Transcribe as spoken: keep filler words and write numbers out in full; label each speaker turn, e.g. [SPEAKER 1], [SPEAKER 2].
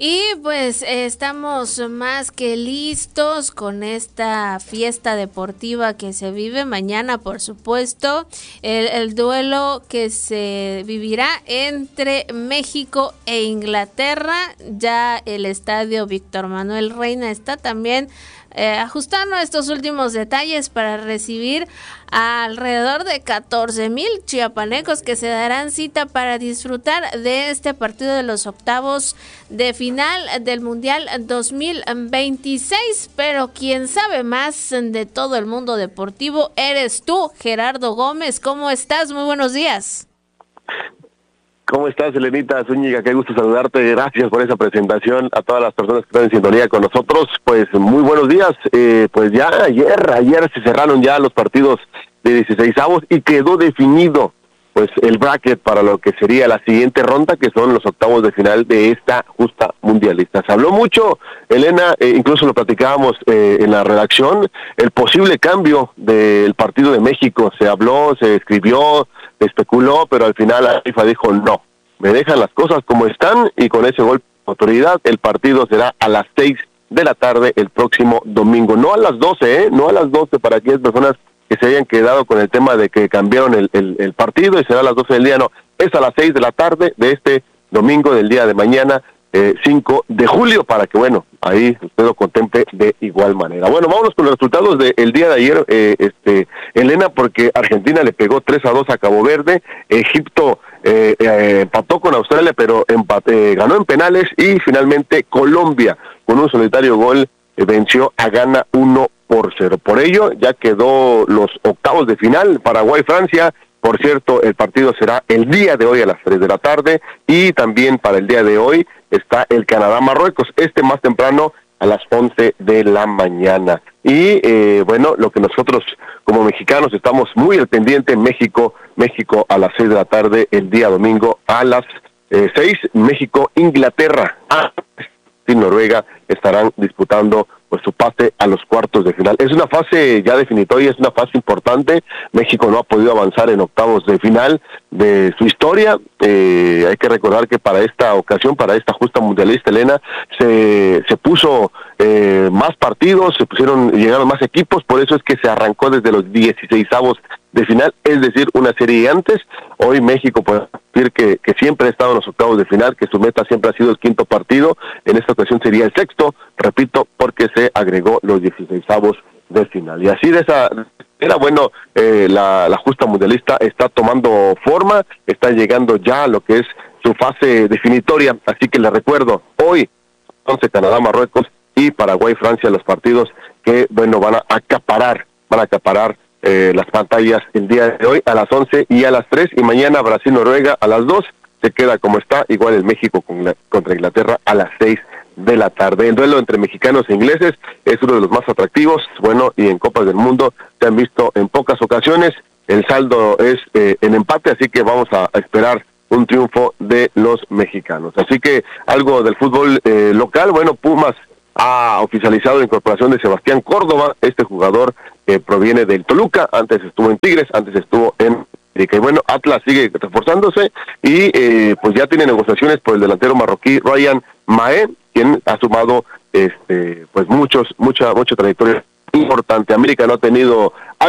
[SPEAKER 1] Y pues eh, estamos más que listos con esta fiesta deportiva que se vive mañana, por supuesto, el, el duelo que se vivirá entre México e Inglaterra. Ya el estadio Víctor Manuel Reina está también eh, ajustando estos últimos detalles para recibir a alrededor de catorce mil chiapanecos que se darán cita para disfrutar de este partido de los octavos de final del Mundial dos mil veintiséis. Pero quien sabe más de todo el mundo deportivo eres tú, Gerardo Gómez. ¿Cómo estás? Muy buenos días.
[SPEAKER 2] ¿Cómo estás, Elenita Zúñiga? Qué gusto saludarte. Gracias por esa presentación. A todas las personas que están en sintonía con nosotros, pues muy buenos días. Eh, pues ya ayer, ayer se cerraron ya los partidos de dieciseisavos y quedó definido pues el bracket para lo que sería la siguiente ronda, que son los octavos de final de esta justa mundialista. Se habló mucho, Elena, eh, incluso lo platicábamos eh, en la redacción, el posible cambio del partido de México. Se habló, se escribió, se especuló, pero al final la FIFA dijo no, me dejan las cosas como están, y con ese golpe de autoridad el partido será a las seis de la tarde el próximo domingo, no a las doce, ¿eh? No a las doce para aquellas personas que se hayan quedado con el tema de que cambiaron el, el, el partido y será a las doce del día. No, es a las seis de la tarde de este domingo del día de mañana, eh, cinco de julio, para que, bueno, ahí usted lo contemple de igual manera. Bueno, vámonos con los resultados del día de ayer, eh, este Elena, porque Argentina le pegó tres a dos a Cabo Verde, Egipto eh, eh, empató con Australia, pero empate, eh, ganó en penales, y finalmente Colombia, con un solitario gol, eh, venció a Ghana uno por cero. Por ello, ya quedó los octavos de final, Paraguay-Francia. Por cierto, el partido será el día de hoy a las tres de la tarde, y también para el día de hoy está el Canadá-Marruecos, este más temprano a las once de la mañana. Y eh, bueno, lo que nosotros como mexicanos estamos muy al pendiente, México, México a las seis de la tarde el día domingo a las eh, seis, México-Inglaterra y Noruega estarán disputando pues su pase a los cuartos de final. Es una fase ya definitoria, es una fase importante. México no ha podido avanzar en octavos de final de su historia. Eh, hay que recordar que para esta ocasión, para esta justa mundialista, Elena, se, se puso eh, más partidos, se pusieron, llegaron más equipos, por eso es que se arrancó desde los dieciseisavos de final, es decir, una serie antes. Hoy México puede decir que, que siempre ha estado en los octavos de final, que su meta siempre ha sido el quinto partido. En esta ocasión sería el sexto, repito, porque se agregó los dieciseisavos de final. Y así de esa era, bueno, eh, la, la justa mundialista está tomando forma, está llegando ya a lo que es su fase definitoria. Así que les recuerdo, hoy, once Canadá, Marruecos y Paraguay, Francia, los partidos que, bueno, van a acaparar, van a acaparar Eh, las pantallas el día de hoy a las once y a las tres, y mañana Brasil-Noruega a las dos, se queda como está, igual el México con la, contra Inglaterra a las seis de la tarde. El duelo entre mexicanos e ingleses es uno de los más atractivos, bueno, y en Copas del Mundo se han visto en pocas ocasiones. El saldo es eh, en empate, así que vamos a, a esperar un triunfo de los mexicanos. Así que algo del fútbol eh, local, bueno, Pumas ha oficializado la incorporación de Sebastián Córdoba, este jugador que proviene del Toluca, antes estuvo en Tigres, antes estuvo en América. Y bueno, Atlas sigue reforzándose y eh, pues ya tiene negociaciones por el delantero marroquí Ryan Mahé, quien ha sumado este pues muchos, mucha, mucha trayectoria importante. América no ha tenido